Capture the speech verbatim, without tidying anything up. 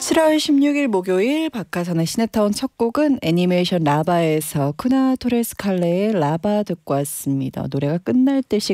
칠월 십육일 목요일 박하선의 시네타운 첫 곡은 애니메이션 라바에서 쿠나 토레스 칼레의 라바 듣고 왔습니다. 노래가 끝날 듯이